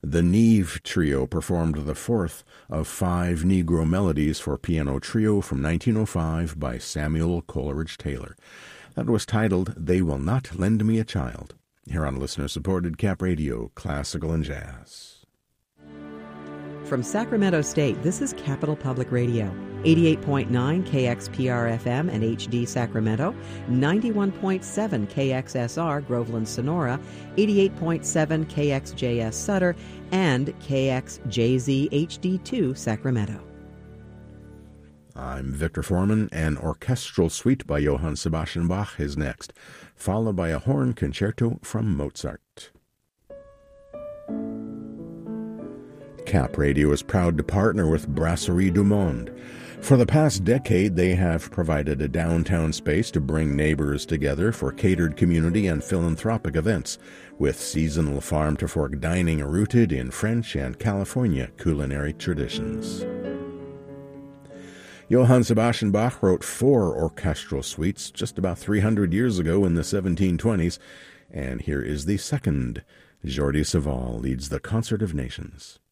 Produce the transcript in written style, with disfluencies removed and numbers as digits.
The Neve Trio performed the fourth of 5 Negro melodies for piano trio from 1905 by Samuel Coleridge Taylor. That was titled They Will Not Lend Me a Child, here on listener-supported Cap Radio, Classical and Jazz. From Sacramento State, this is Capital Public Radio, 88.9 KXPR-FM and HD Sacramento, 91.7 KXSR Groveland Sonora, 88.7 KXJS Sutter, and KXJZ HD2 Sacramento. I'm Victor Foreman. An orchestral suite by Johann Sebastian Bach is next, followed by a horn concerto from Mozart. Cap Radio is proud to partner with Brasserie du Monde. For the past decade, they have provided a downtown space to bring neighbors together for catered community and philanthropic events, with seasonal farm-to-fork dining rooted in French and California culinary traditions. Johann Sebastian Bach wrote 4 orchestral suites just about 300 years ago in the 1720s, and here is the second. Jordi Savall leads the Concert of Nations.